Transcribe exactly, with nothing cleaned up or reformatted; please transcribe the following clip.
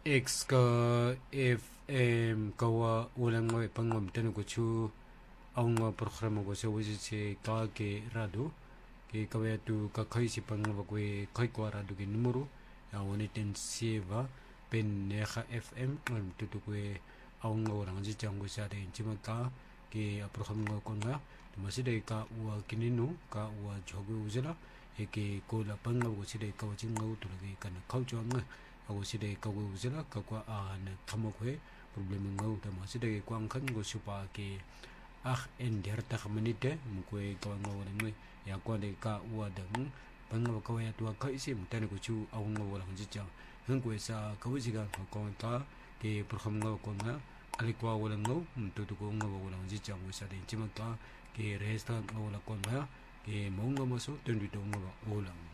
X ka F M kawa ulang ngoy pangom tenu ko chu ang programa ko sa wisi si ka ke rado ke kawaya tu ka kai si pangwa ko kai ko rado ke numero ya woni ten sieva pen neha F M ngam tutu ko ang orang ji chang ko sa de chima ka ke programa ko nga masih de ka wa kininu ka wa jogo uzela e ke ko la pangwa ko si de ka wa ching ngau tu ke kan khau cho nga aku sida kau uzela kau kau an kamu kue problem ngau tama sida kau angkat kau supaya ke ah ender tak menite mukue kau ngau orang ya kau de kau wadang bangga kau ya tua kau isi mutane kau cu awang ngau orang jijang hengkau sa kau jika kau ka ke perham ngau kau na alik kau orang ngau untuk tu kau ngau orang jijang wisa de cuma ka ke resta ngau orang kau na ke mau ngau masuk tendu tu ngau orang